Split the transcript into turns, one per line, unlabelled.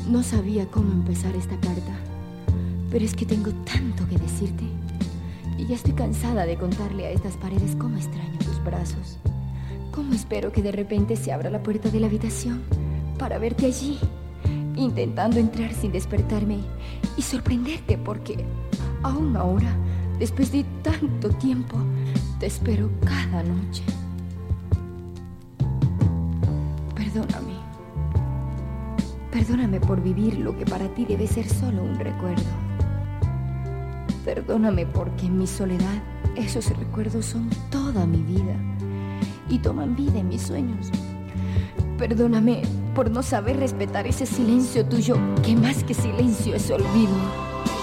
No sabía cómo empezar esta carta, pero es que tengo tanto que decirte. Y ya estoy cansada de contarle a estas paredes cómo extraño tus brazos. Cómo espero que de repente se abra la puerta de la habitación para verte allí, intentando entrar sin despertarme y sorprenderte porque aún ahora, después de tanto tiempo, te espero cada noche. Perdóname. Perdóname por vivir lo que para ti debe ser solo un recuerdo. Perdóname porque en mi soledad esos recuerdos son toda mi vida y toman vida en mis sueños. Perdóname por no saber respetar ese silencio tuyo que más que silencio es olvido.